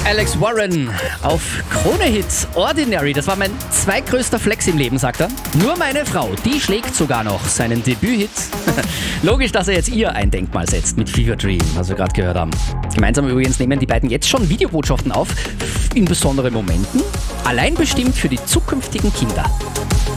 Alex Warren auf Krone Hits Ordinary. Das war mein zweitgrößter Flex im Leben, sagt er. Nur meine Frau, die schlägt sogar noch seinen Debüthit. Logisch, dass er jetzt ihr ein Denkmal setzt mit Fever Dream, was wir gerade gehört haben. Gemeinsam übrigens nehmen die beiden jetzt schon Videobotschaften auf, in besonderen Momenten, allein bestimmt für die zukünftigen Kinder.